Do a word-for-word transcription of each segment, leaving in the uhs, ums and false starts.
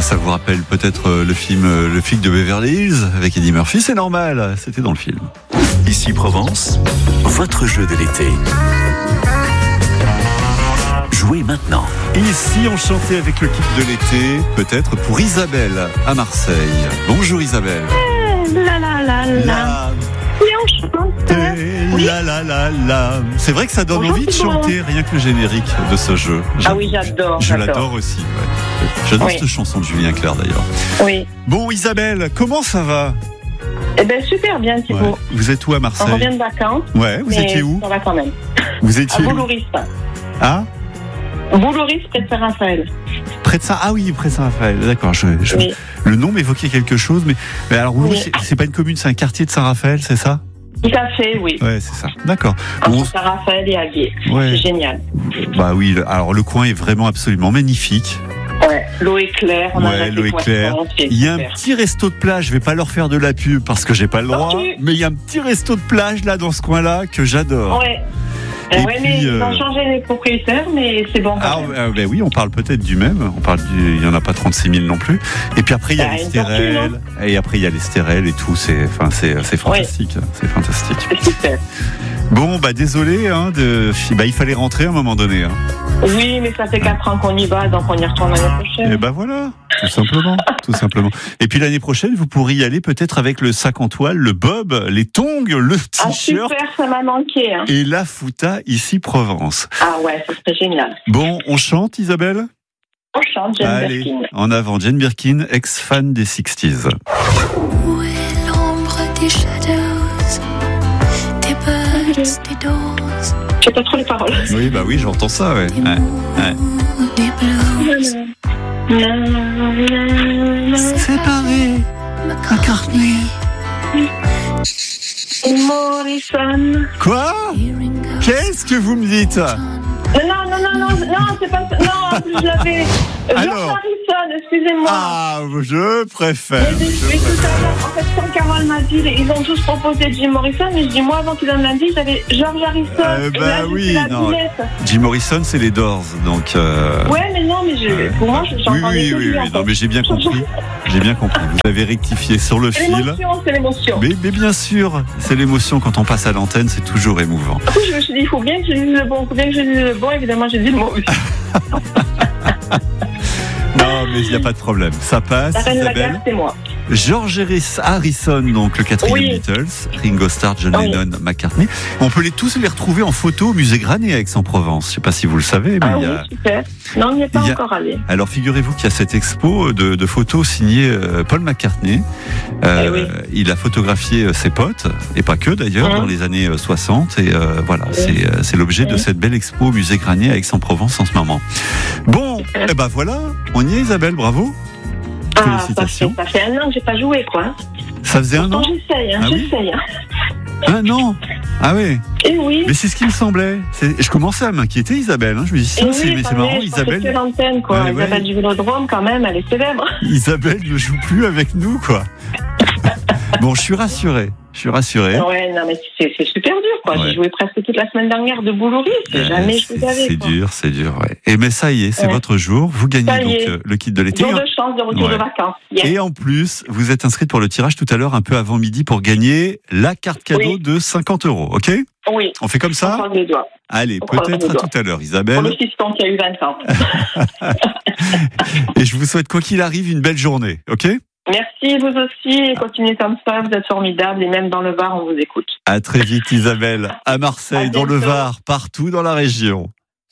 ça vous rappelle peut-être le film Le flic de Beverly Hills avec Eddie Murphy, c'est normal, c'était dans le film. Ici Provence, votre jeu de l'été. Jouez maintenant. Ici, on chantait avec le kit de l'été, peut-être pour Isabelle à Marseille. Bonjour Isabelle. La la la la. La... Et on chantait. Oui. La la la la. C'est vrai que ça donne Bonjour, envie de c'est bon. chanter rien que le générique de ce jeu. Ah oui, j'adore. Je j'adore. l'adore aussi. Ouais. J'adore Oui. cette chanson de Julien Clerc d'ailleurs. Oui. Bon Isabelle, comment ça va? Eh bien, super bien, Thibaut. Ouais. Vous êtes où à On Marseille? revient de vacances. Ouais, vous mais étiez où? Ça va quand même. Vous À étiez où? Boulouris. Ah, Boulouris, près de Saint-Raphaël. près de ça. Ah oui, près de Saint-Raphaël. D'accord. Je, je- Oui. Le nom m'évoquait quelque chose, mais, mais alors Boulouris, Oui. c'est, c'est pas une commune, c'est un quartier de Saint-Raphaël, c'est ça? Tout à fait, oui. Ouais, c'est ça. D'accord. Bon, Entre Saint-Raphaël et Aguet. Ouais. C'est génial. bah oui. le- Alors le coin est vraiment absolument magnifique. Ouais. L'eau est claire. On a Ouais, la l'eau est claire. c'est Il y a un super. petit resto de plage. Je vais pas leur faire de la pub parce que j'ai pas le droit. Ok. Mais il y a un petit resto de plage là dans ce coin-là que j'adore. Ouais. Et ouais, mais puis, ils ont euh, changé les propriétaires, mais c'est bon. Quand Ah, même. euh, ben oui, on parle peut-être du même. On parle du, il y en a pas trente-six mille non plus. Et puis après il y a Bah, les une fortune, stérelles. Et après il y a les stérelles et tout. C'est, enfin, c'est, c'est fantastique. C'est fantastique. C'est super. Bon, bah désolé. Hein, de, bah il fallait rentrer à un moment donné. Hein. Oui, mais ça fait quatre ans qu'on y va, donc on y retourne l'année prochaine. Et ben voilà, tout simplement, tout simplement. Et puis l'année prochaine, vous pourrez y aller peut-être avec le sac en toile, le bob, les tongs, le Ah, t-shirt super, ça m'a manqué. Hein. et la fouta ici Provence. Ah ouais, ça serait génial. Bon, on chante, Isabelle? On chante, Jane Allez, Birkin. en avant, Jane Birkin, ex-fan des sixties. Où est l'ombre des shadows, des birds, des doors, Je sais pas trop les paroles. Oui, bah oui, j'entends ça, ouais. des Ouais, mots, ouais. des blues. Séparé, McCartney, Morrison. quoi? hearing a Qu'est-ce que vous me dites? Non, non, non, non, non, non, c'est pas ça. Non, en plus, je l'avais. George Alors. Harrison, excusez-moi. Ah, je préfère. Mais, mais tout à l'heure, en fait, quand Carole m'a dit, ils ont tous proposé Jim Morrison, mais je dis, moi, avant qu'il donne l'indice, j'avais George Harrison. Euh, et bah là, oui, j'ai fait la non. boulette. Jim Morrison, c'est les Doors, donc... Euh... Ouais, mais non, mais je, pour moi, je Oui, j'entendais oui, que oui, lui, en oui, fait. non, mais j'ai bien compris. J'ai bien compris. Vous avez rectifié sur le C'est fil. l'émotion, c'est l'émotion. Mais, mais bien sûr, c'est l'émotion quand on passe à l'antenne, c'est toujours émouvant. Du coup, je me suis dit, il faut bien que je dise le bon, il faut bien que je dise le bon, évidemment, j'ai dit le mauvais. Non, mais il n'y a pas de problème. Ça passe, La reine de la Isabelle. gare, c'est moi. George Harrison, donc le quatrième Oui. Beatles, Ringo Starr, John Oui. Lennon, McCartney. On peut les tous les retrouver en photo au musée Granet à Aix-en-Provence. Je ne sais pas si vous le savez, mais Ah il y oui, a... super. Non, on n'y est pas il y a- encore allé. Alors figurez-vous qu'il y a cette expo de, de photos signée euh, Paul McCartney. Euh, Eh oui. Il a photographié euh, ses potes, et pas que d'ailleurs, Mhm. dans les années euh, soixante. Et euh, voilà, Oui. c'est, euh, c'est l'objet de Mhm. cette belle expo au musée Granier à Aix-en-Provence en ce moment. Bon, Super. et ben voilà, on y est Isabelle, bravo. Ah, ça fait, Félicitations. ça fait un an que j'ai pas joué, quoi. Ça faisait un an Pourtant, j'essaye, hein, Ah oui j'essaye. Hein. Un an Ah oui. Et oui. Mais c'est ce qui me semblait. C'est- Je commençais à m'inquiéter Isabelle. Hein. Je me dis, Et tiens, oui, c'est, mais c'est marrant, Isabelle. Isabelle, l'antenne, quoi. Ouais, ouais. Isabelle du Vélodrome, quand même, elle est célèbre. Isabelle ne joue plus avec nous, quoi. Bon, je suis rassuré. Je suis rassuré. Ouais, non, mais c'est, c'est super dur, quoi. Ouais. J'ai joué presque toute la semaine dernière de Boulouris. C'est Euh, jamais c'est, je vous avais, c'est quoi. dur, c'est dur, ouais. Et mais ça y est, c'est Ouais. votre jour. Vous gagnez Ça y donc est. euh, le kit de l'été. Jour de chance de retour Ouais. de vacances. Yes. Et en plus, vous êtes inscrite pour le tirage tout à l'heure, un peu avant midi, pour gagner la carte cadeau Oui. de cinquante euros. Ok? Oui. On fait comme On ça? croise les doigts. Allez, on croise peut-être les à doigts. tout à l'heure, Pour Isabelle. le fiston qui a eu vingt ans. Et je vous souhaite, quoi qu'il arrive, une belle journée. Ok? Merci, vous aussi. Et continuez comme ça. Vous êtes formidables. Et même dans le Var, on vous écoute. À très vite, Isabelle. À Marseille, À dans le bientôt. Var, partout dans la région.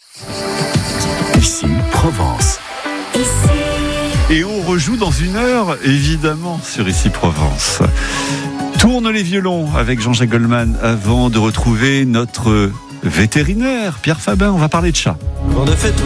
Ici Provence. Et on rejoue dans une heure, évidemment, sur Ici Provence. Tourne les violons avec Jean-Jacques Goldman avant de retrouver notre vétérinaire, Pierre Fabin. On va parler de chat. En effet,